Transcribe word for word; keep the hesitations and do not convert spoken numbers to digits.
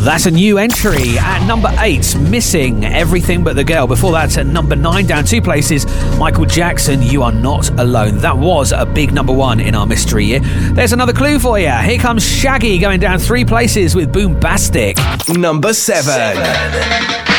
That's a new entry at number eight, Missing, Everything But the Girl. Before that, at number nine, down two places, Michael Jackson, You Are Not Alone. That was a big number one in our mystery year. There's another clue for you. Here comes Shaggy going down three places with Boombastic. Number seven. seven.